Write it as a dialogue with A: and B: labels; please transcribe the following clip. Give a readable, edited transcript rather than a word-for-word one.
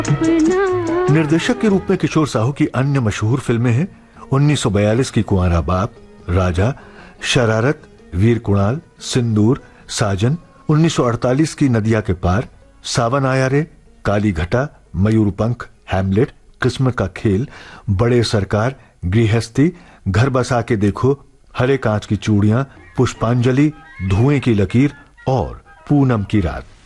A: निर्देशक के रूप में किशोर साहू की अन्य मशहूर फिल्में हैं 1942 की कुंवारा बाप, राजा, शरारत, वीर कुणाल, सिंदूर, साजन, 1948 की नदिया के पार, सावन आया रे, काली घटा, मयूरपंख, हैमलेट, किस्मत का खेल, बड़े सरकार, गृहस्थी, घर बसा के देखो, हरे कांच की चूड़ियां, पुष्पांजलि, धुएं की लकीर और पूनम की रात।